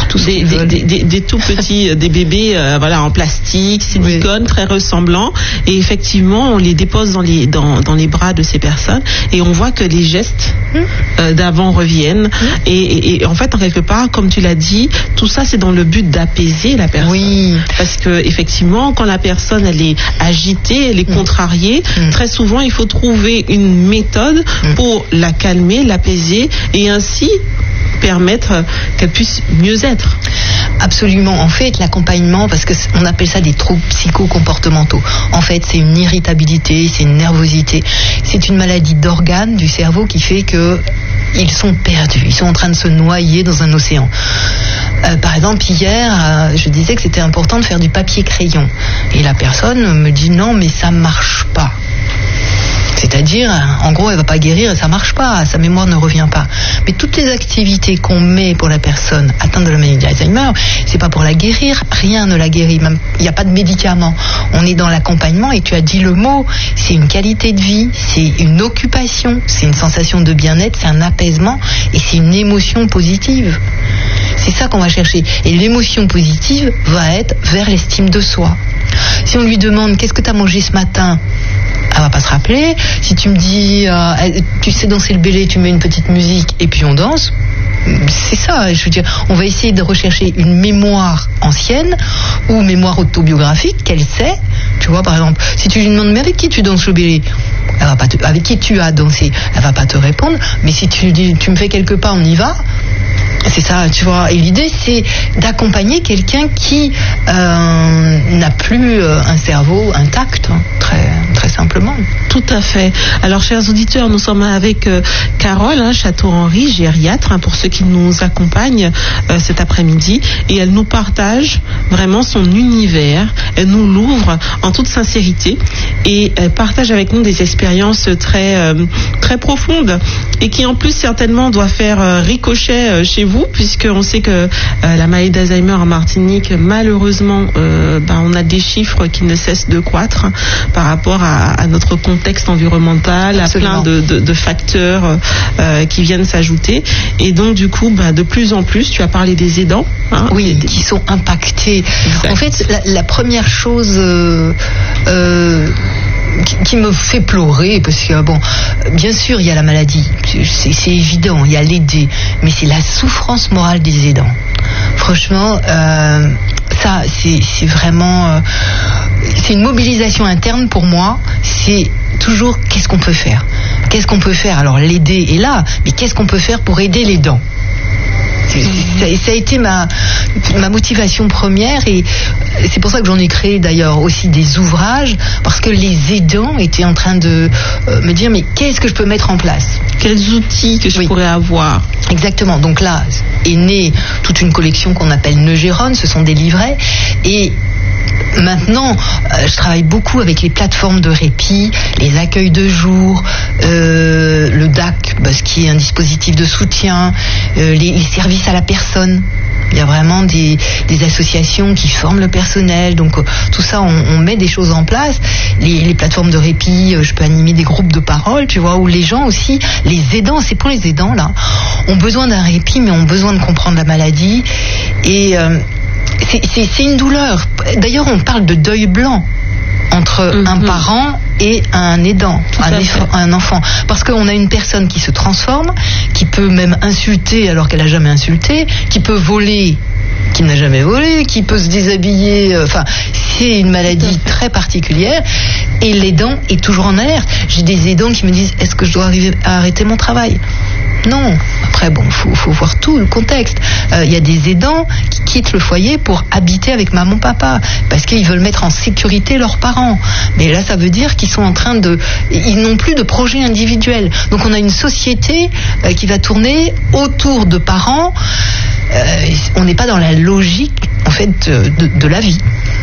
des tout petits, des bébés, voilà, en plastique, silicone, très ressemblants. Et effectivement, on les dépose dans les bras de ces personnes et on voit que les gestes d'avant reviennent. Et en fait, en quelque part, comme tu l'as dit, tout ça, c'est dans le but d'apaiser la personne. Oui. Parce que effectivement, quand la personne elle est agitée, elle est contrariée, très souvent, il faut trouver une méthode pour la calmer, l'apaiser et ainsi permettre qu'elle puisse mieux être. Absolument. En fait, l'accompagnement, parce que on appelle ça des troubles psychocomportementaux. En fait, c'est une irritabilité, c'est une nervosité. C'est une maladie d'organes du cerveau qui fait que ils sont perdus. Ils sont en train de se noyer dans un océan. Par exemple, hier, je disais que c'était important de faire du papier-crayon. Et la personne me dit non, mais ça marche pas. C'est-à-dire, en gros, elle va pas guérir et ça marche pas, sa mémoire ne revient pas. Mais toutes les activités qu'on met pour la personne atteinte de la maladie d'Alzheimer, c'est pas pour la guérir, rien ne la guérit, même il n'y a pas de médicaments. On est dans l'accompagnement et tu as dit le mot, c'est une qualité de vie, c'est une occupation, c'est une sensation de bien-être, c'est un apaisement et c'est une émotion positive. C'est ça qu'on va chercher. Et l'émotion positive va être vers l'estime de soi. Si on lui demande qu'est-ce que tu as mangé ce matin, elle va pas se rappeler. Si tu me dis tu sais danser le bélé, tu mets une petite musique et puis on danse, c'est ça. Je veux dire, on va essayer de rechercher une mémoire ancienne ou mémoire autobiographique qu'elle sait. Tu vois, par exemple, si tu lui demandes mais avec qui tu danses le bélé, elle va pas avec qui tu as dansé, elle va pas te répondre. Mais si tu lui dis tu me fais quelques pas, on y va. C'est ça, tu vois. Et l'idée, c'est d'accompagner quelqu'un qui n'a plus un cerveau intact, hein, très simplement. Tout à fait. Alors, chers auditeurs, nous sommes avec Carole Château-Henry, gériatre, pour ceux qui nous accompagnent cet après-midi. Et elle nous partage vraiment son univers. Elle nous l'ouvre en toute sincérité. Et elle partage avec nous des expériences très profondes. Et qui, en plus, certainement, doit faire ricochet chez vous, puisqu'on sait que la maladie d'Alzheimer en Martinique, malheureusement, on a des chiffres qui ne cessent de croître par rapport à notre contexte environnemental, Absolument. à plein de facteurs qui viennent s'ajouter. Et donc, du coup, de plus en plus, tu as parlé des aidants. Hein, oui, qui sont impactés. Exact. En fait, la première chose qui me fait pleurer, parce que bon, bien sûr il y a la maladie, c'est évident, il y a l'aider, mais c'est la souffrance morale des aidants. Franchement, ça c'est vraiment c'est une mobilisation interne pour moi. C'est toujours qu'est-ce qu'on peut faire. Alors l'aider est là, mais qu'est-ce qu'on peut faire pour aider l'aidant? Ça a été ma motivation première et c'est pour ça que j'en ai créé d'ailleurs aussi des ouvrages, parce que les aidants étaient en train de me dire mais qu'est-ce que je peux mettre en place? Quels outils que je pourrais avoir? Exactement, donc là est née toute une collection qu'on appelle Neugéron, ce sont des livrets et maintenant, je travaille beaucoup avec les plateformes de répit, les accueils de jour, le DAC, ce qui est un dispositif de soutien, les services à la personne. Il y a vraiment des associations qui forment le personnel, donc tout ça, on met des choses en place. Les plateformes de répit, je peux animer des groupes de parole, tu vois, où les gens aussi, les aidants, c'est pour les aidants là, ont besoin d'un répit, mais ont besoin de comprendre la maladie et c'est une douleur. D'ailleurs, on parle de deuil blanc entre un parent et un aidant, un enfant. Parce qu'on a une personne qui se transforme, qui peut même insulter alors qu'elle n'a jamais insulté, qui peut voler, qui n'a jamais volé, qui peut se déshabiller. Enfin, c'est une maladie très particulière. Et l'aidant est toujours en alerte. J'ai des aidants qui me disent, est-ce que je dois arriver à arrêter mon travail ? Non. Après, bon, faut voir tout le contexte. Il y a des aidants qui quittent le foyer pour habiter avec maman, papa, parce qu'ils veulent mettre en sécurité leurs parents. Mais là, ça veut dire qu'ils sont en train ils n'ont plus de projet individuel. Donc, on a une société qui va tourner autour de parents. On n'est pas dans la logique, en fait, de la vie. Tout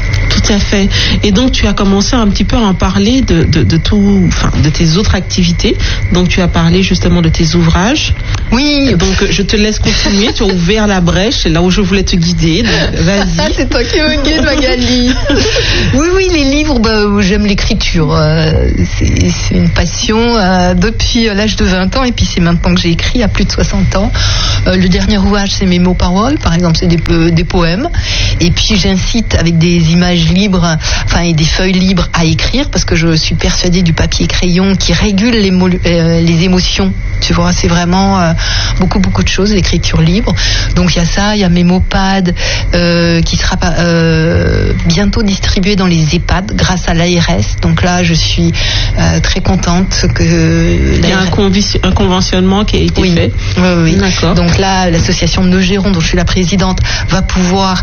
à fait. Et donc tu as commencé un petit peu à en parler de tout, enfin de tes autres activités. Donc tu as parlé justement de tes ouvrages. Oui. Donc je te laisse continuer. Tu as ouvert la brèche, c'est là où je voulais te guider. Donc, vas-y. C'est toi qui me guide, Magali. Oui, les livres, j'aime l'écriture. C'est une passion depuis l'âge de 20 ans, et puis c'est maintenant que j'ai écrit, il y a plus de 60 ans. Le dernier ouvrage, c'est mes mots-paroles, par exemple, c'est des poèmes. Et puis j'incite avec des images libres, et des feuilles libres à écrire, parce que je suis persuadée du papier crayon qui régule les émotions. Tu vois, c'est vraiment beaucoup de choses, l'écriture libre. Donc il y a ça, il y a mes mots-pads qui sera bientôt distribué dans les EHPAD grâce à l'ARS. Donc là, je suis très contente que... Il y a un conventionnement qui a été fait. Oui. D'accord. Donc là, l'association Nogéron, dont je suis la présidente, va pouvoir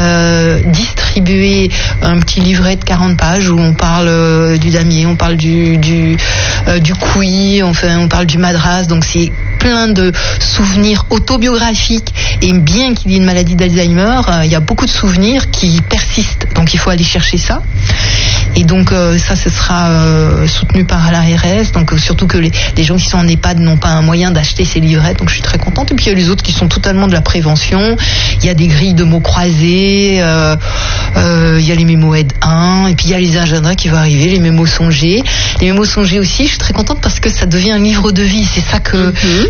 distribuer un petit livret de 40 pages où on parle du damier, on parle du couillis, enfin on parle du madras. Donc c'est plein de souvenirs autobiographiques, et bien qu'il y ait une maladie d'Alzheimer, il y a beaucoup de souvenirs qui persistent, donc il faut aller chercher ça. Et donc ça, ce sera soutenu par l'ARS, donc surtout que les gens qui sont en EHPAD n'ont pas un moyen d'acheter ces livrets, donc je suis très contente. Et puis il y a les autres qui sont totalement de la prévention, il y a des grilles de mots croisés, il y a les mémos aide 1, et puis il y a les agendas qui vont arriver, les mémos songés. Les mémos songés aussi, je suis très contente parce que ça devient un livre de vie, c'est ça que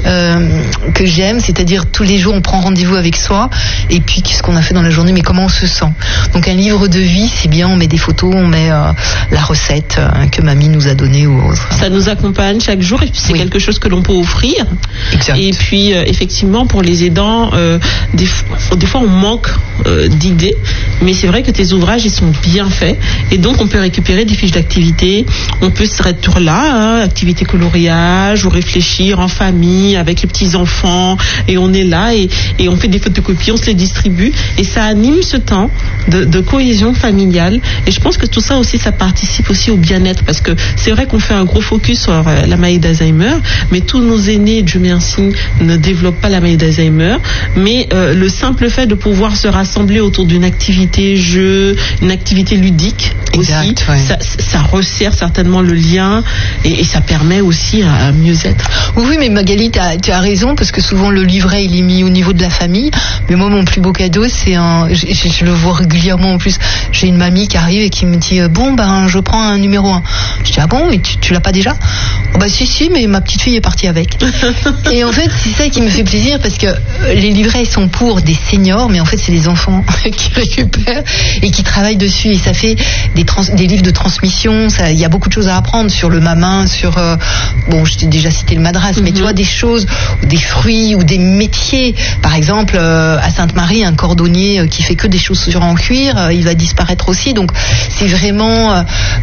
j'aime, c'est-à-dire tous les jours on prend rendez-vous avec soi, et puis qu'est-ce qu'on a fait dans la journée, mais comment on se sent. Donc un livre de vie, c'est bien, on met des photos, on met la recette que mamie nous a donnée ou autre. Ça nous accompagne chaque jour, et puis c'est quelque chose que l'on peut offrir. Exact. Et puis effectivement, pour les aidants, des fois on manque d'idées, mais c'est vrai que tes ouvrages ils sont bien faits, et donc on peut récupérer des fiches d'activité, on peut se retourner là, activité coloriage, ou réfléchir en famille avec les petits enfants, et on est là et on fait des photocopies, on se les distribue, et ça anime ce temps de cohésion familiale. Et je pense que tout ça aussi, ça participe aussi au bien-être, parce que c'est vrai qu'on fait un gros focus sur la maladie d'Alzheimer, mais tous nos aînés, Dieu merci, ne développent pas la maladie d'Alzheimer, mais le simple fait de pouvoir se rassembler autour d'une activité jeu, une activité ludique aussi, ça resserre certainement le lien, et ça permet aussi à mieux être. Oui, mais Magali, tu as raison, parce que souvent le livret il est mis au niveau de la famille, mais moi mon plus beau cadeau, c'est je le vois régulièrement en plus, j'ai une mamie qui arrive et qui me dit je prends un numéro 1. Je dis bon, et tu l'as pas déjà? Si, mais ma petite fille est partie avec. Et en fait c'est ça qui me fait plaisir, parce que les livrets sont pour des seniors, mais en fait c'est des enfants qui récupèrent et qui travaillent dessus, et ça fait des livres de transmission. Il y a beaucoup de choses à apprendre sur le mamin, sur je t'ai déjà cité le madras, mais tu vois, des choses, des fruits ou des métiers. Par exemple, à Sainte-Marie, un cordonnier qui fait que des chaussures en cuir, il va disparaître aussi. Donc c'est vraiment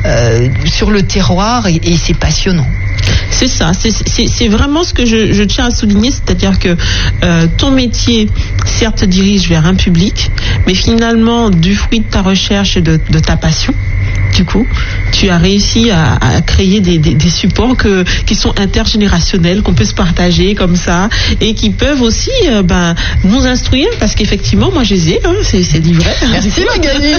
sur le terroir, et c'est passionnant. C'est ça, c'est vraiment ce que je tiens à souligner, c'est-à-dire que ton métier, certes, te dirige vers un public, mais finalement, du fruit de ta recherche et de ta passion, du coup, tu as réussi à créer des supports qui sont intergénérationnels, qu'on peut se partager comme ça, et qui peuvent aussi nous instruire, parce qu'effectivement, moi je les ai, ces livrets. Merci Magali.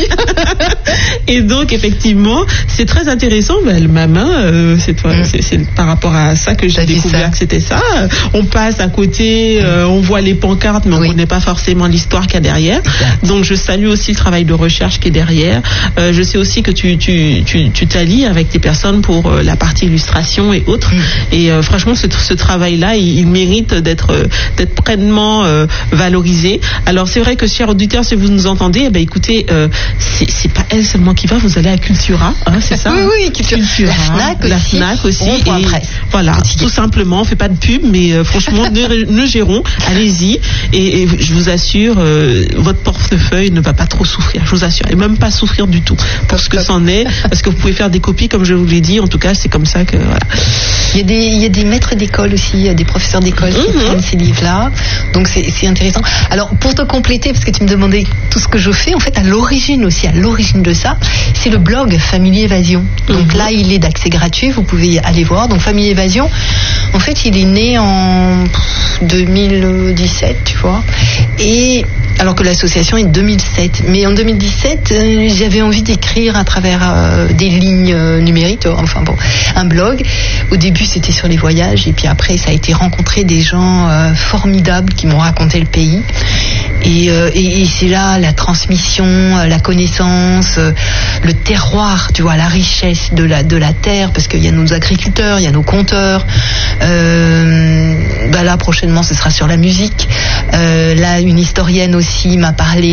Et donc effectivement, c'est très intéressant. Le mamin, c'est par rapport à ça que j'ai découvert que c'était ça. On passe à côté, on voit les pancartes, mais on ne connaît pas forcément l'histoire qu'il y a derrière. Exact. Donc je salue aussi le travail de recherche qui est derrière. Je sais aussi que tu t'allies avec des personnes pour la partie illustration et autres. Et franchement, ce travail-là, il mérite d'être pleinement valorisé. Alors c'est vrai que, chers auditeurs, si vous nous entendez, écoutez, c'est pas elle seulement qui va, vous allez à Cultura, c'est ça? Oui, Cultura. La FNAC aussi. Et voilà, tout simplement, on fait pas de pub, mais franchement, Nogéron, allez-y, et je vous assure, votre portefeuille ne va pas trop souffrir, je vous assure, et même pas souffrir du tout pour ce que c'en est, parce que vous pouvez faire des copies, comme je vous l'ai dit. En tout cas, c'est comme ça que voilà. Il y a des maîtres d'école aussi, des professeurs d'école qui prennent ces livres-là, donc c'est intéressant. Alors pour te compléter, parce que tu me demandais tout ce que je fais, en fait à l'origine de ça, c'est le blog Famille Évasion. Donc là, il est d'accès gratuit, vous pouvez aller voir. Donc Famille Évasion, en fait, il est né en 2017, tu vois, et Alors que l'association est de 2007. Mais en 2017, j'avais envie d'écrire à travers des lignes numériques, enfin bon, un blog. Au début, c'était sur les voyages, et puis après, ça a été rencontrer des gens formidables qui m'ont raconté le pays. Et c'est là la transmission, la connaissance, le terroir, tu vois, la richesse de la terre, parce qu'il y a nos agriculteurs, il y a nos conteurs. Là, prochainement, ce sera sur la musique. Là, une historienne aussi m'a parlé